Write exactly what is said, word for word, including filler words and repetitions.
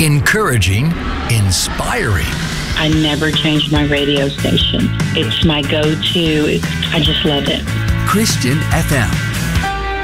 Encouraging, inspiring. I never changed my radio station. It's my go-to. I just love it. Christian F M.